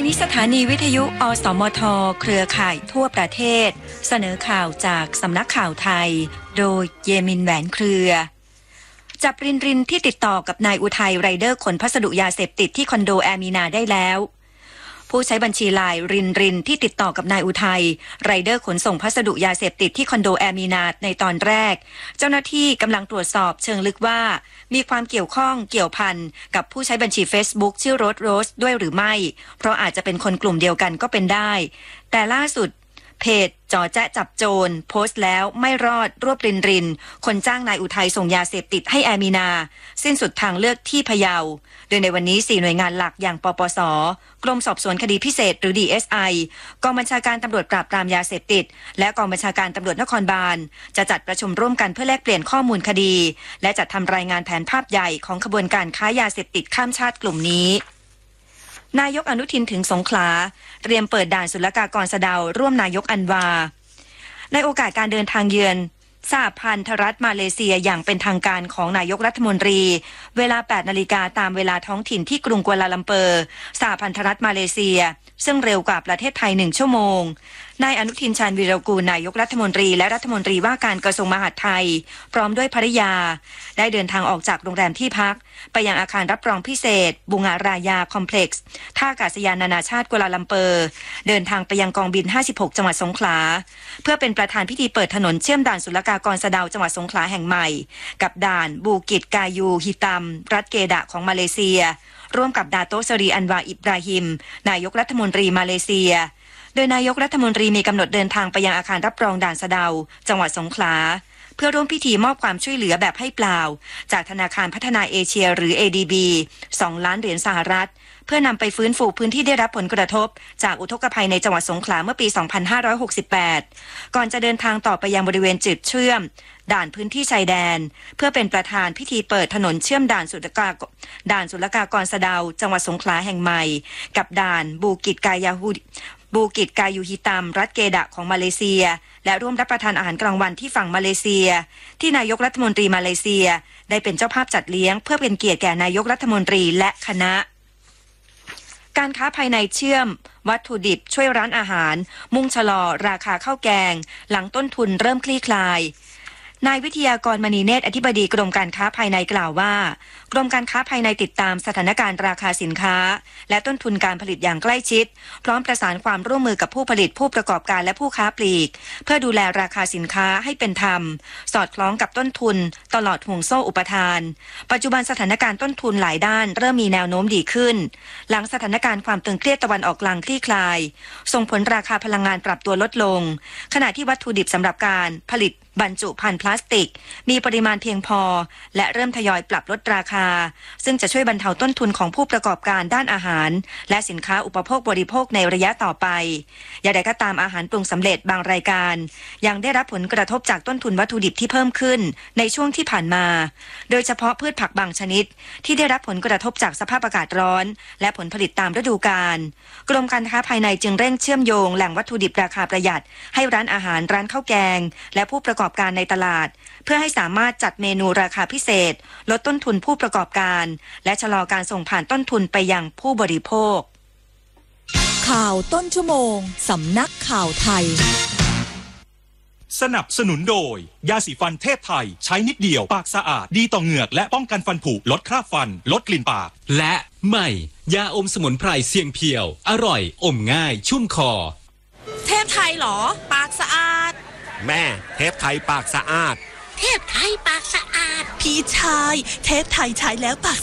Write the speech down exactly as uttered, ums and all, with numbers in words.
นี้สถานีวิทยุอสมทเครือข่ายทั่วประเทศเสนอข่าวจากสำนักข่าวไทยโดยเยมินแหวนเครือจับรินรินที่ติดต่อกับนายอุทัยไรเดอร์ขนพัสดุยาเสพติดที่คอนโดแอมีนาได้แล้วผู้ใช้บัญชีไลน์รินรินที่ติดต่อกับนายอุทัยไรเดอร์ขนส่งพัสดุยาเสพติดที่คอนโดแอมีนาในตอนแรกเจ้าหน้าที่กำลังตรวจสอบเชิงลึกว่ามีความเกี่ยวข้องเกี่ยวพันกับผู้ใช้บัญชี Facebook ชื่อโรสโรสด้วยหรือไม่เพราะอาจจะเป็นคนกลุ่มเดียวกันก็เป็นได้แต่ล่าสุดเพจจอแจ๊จับโจรโพสต์แล้วไม่รอดรวบรินรินคนจ้างนายอุทัยส่งยาเสพติดให้แอมีนาสิ้นสุดทางเลือกที่พะเยาโดยในวันนี้สี่หน่วยงานหลักอย่างปปส.กรมสอบสวนคดีพิเศษหรือ ดี เอส ไอ กองบัญชาการตำรวจปราบปรามยาเสพติดและกองบัญชาการตำรวจนครบาลจะจัดประชุมร่วมกันเพื่อแลกเปลี่ยนข้อมูลคดีและจัดทำรายงานแผนภาพใหญ่ของขบวนการค้ายาเสพติดข้ามชาติกลุ่มนี้นายกอนุทินถึงสงขลาเตรียมเปิดด่านศุลกากรสะเดาร่วมนายกอันวาในโอกาสการเดินทางเยือนสหพันธรัฐมาเลเซียอย่างเป็นทางการของนายกรัฐมนตรีเวลา แปดนาฬิกาตามเวลาท้องถิ่นที่กรุงกัวลาลัมเปอร์สหพันธรัฐมาเลเซียซึ่งเร็วกว่าประเทศไทยหนึ่งชั่วโมงนายอนุทินชาญวีรกูลนายกรัฐมนตรีและรัฐมนตรีว่าการกระทรวงมหาดไทยพร้อมด้วยภริยาได้เดินทางออกจากโรงแรมที่พักไปยังอาคารรับรองพิเศษบูงารายาคอมเพล็กซ์ท่าอากาศยานนานาชาติกัวลาลัมเปอร์เดินทางไปยังกองบินห้าสิบหกจังหวัดสงขลาเพื่อเป็นประธานพิธีเปิดถนนเชื่อมด่านศุลกากรสะเดาจังหวัดสงขลาแห่งใหม่กับด่านบูกิตกายูฮิตัมรัฐเกดะของมาเลเซียร่วมกับดาโตสรีอันวาอิบราฮิมนายกรัฐมนตรีมาเลเซียโดยนายกรัฐมนตรีมีกำหนดเดินทางไปยังอาคารรับรองด่านสะเดาจังหวัดสงขลาเพื่อร่วมพิธีมอบความช่วยเหลือแบบให้เปล่าจากธนาคารพัฒนาเอเชียหรือ เอ ดี บี สองล้านเหรียญสหรัฐเพื่อนำไปฟื้นฟูพื้นที่ได้รับผลกระทบจากอุทกภัยในจังหวัดสงขลาเมื่อปี สองพันห้าร้อยหกสิบแปด ก่อนจะเดินทางต่อไปยังบริเวณจุดเชื่อมด่านพื้นที่ชายแดนเพื่อเป็นประธานพิธีเปิดถนนเชื่อมด่านศุลกาด่านศุลกากรสะเดาจังหวัดสงขลาแห่งใหม่กับด่านบูกิตกายาฮูบูกิตกายูฮิตัมรัฐเกดะของมาเลเซียและร่วมรับประทานอาหารกลางวันที่ฝั่งมาเลเซียที่นายกรัฐมนตรีมาเลเซียได้เป็นเจ้าภาพจัดเลี้ยงเพื่อเป็นเกียรติแก่นายกรัฐมนตรีและคณะการค้าภายในเชื่อมวัตถุดิบช่วยร้านอาหารมุ่งชะลอราคาข้าวแกงหลังต้นทุนเริ่มคลี่คลายนายวิทยากรมณีเนตรอธิบดีกรมการค้าภายในกล่าวว่ากรมการค้าภายในติดตามสถานการณ์ราคาสินค้าและต้นทุนการผลิตอย่างใกล้ชิดพร้อมประสานความร่วมมือกับผู้ผลิตผู้ประกอบการและผู้ค้าปลีกเพื่อดูแลราคาสินค้าให้เป็นธรรมสอดคล้องกับต้นทุนตลอดห่วงโซ่อุปทานปัจจุบันสถานการณ์ต้นทุนหลายด้านเริ่มมีแนวโน้มดีขึ้นหลังสถานการณ์ความตึงเครียดตะวันออกกลางคลี่คลายส่งผลราคาพลังงานปรับตัวลดลงขณะที่วัตถุดิบสำหรับการผลิตบรรจุภัณฑ์พลาสติกมีปริมาณเพียงพอและเริ่มทยอยปรับลดราคาซึ่งจะช่วยบรรเทาต้นทุนของผู้ประกอบการด้านอาหารและสินค้าอุปโภคบริโภคในระยะต่อไปอย่างไรก็ตามอาหารปรุงสำเร็จบางรายการยังได้รับผลกระทบจากต้นทุนวัตถุดิบที่เพิ่มขึ้นในช่วงที่ผ่านมาโดยเฉพาะพืชผักบางชนิดที่ได้รับผลกระทบจากสภาพอากาศร้อนและผลผลิตตามฤดูกาลกรมการค้าภายในจึงเร่งเชื่อมโยงแหล่งวัตถุดิบราคาประหยัดให้ร้านอาหารร้านข้าวแกงและผู้ประกอบการในตลาดเพื่อให้สามารถจัดเมนูราคาพิเศษลดต้นทุนผู้ประกอบการและชะลอการส่งผ่านต้นทุนไปยังผู้บริโภคข่าวต้นชั่วโมงสำนักข่าวไทยสนับสนุนโดยยาสีฟันเทพไทยใช้นิดเดียวปากสะอาดดีต่อเหงือกและป้องกันฟันผุลดคราบฟันลดกลิ่นปากและใหม่ยาอมสมุนไพรเสียงเพียวอร่อยอมง่ายชุ่มคอเทพไทยเหรอปากสะอาดแม่เทพไทยปากสะอาดเทพไทยปากสะอาดพี่ชายเทพไทยใช้แล้วปาก